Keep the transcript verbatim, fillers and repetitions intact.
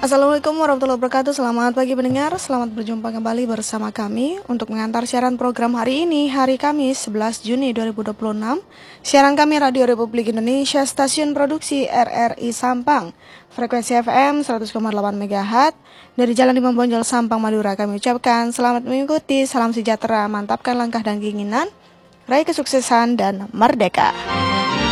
Assalamualaikum warahmatullahi wabarakatuh. Selamat pagi pendengar, selamat berjumpa kembali bersama kami untuk mengantar siaran program hari ini, hari Kamis sebelas Juni dua ribu dua puluh enam. Siaran kami Radio Republik Indonesia, stasiun produksi R R I Sampang, frekuensi F M seratus koma delapan megahertz. Dari Jalan Imam Bonjol, Sampang, Madura, kami ucapkan selamat mengikuti, salam sejahtera, mantapkan langkah dan keinginan, raih kesuksesan dan merdeka.